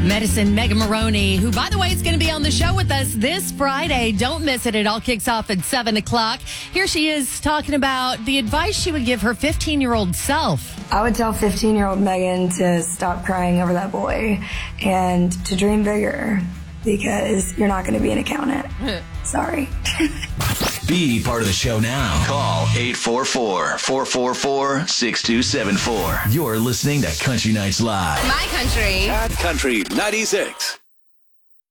Medicine Megan Maroney, who, by the way, is going to be on the show with us this Friday. Don't miss it. It all kicks off at 7 o'clock. Here she is talking about the advice she would give her 15-year-old self. I would tell 15-year-old Megan to stop crying over that boy and to dream bigger because you're not going to be an accountant. Sorry. Be part of the show now. Call 844-444-6274. You're listening to Country Nights Live. My country. Cat Country 96.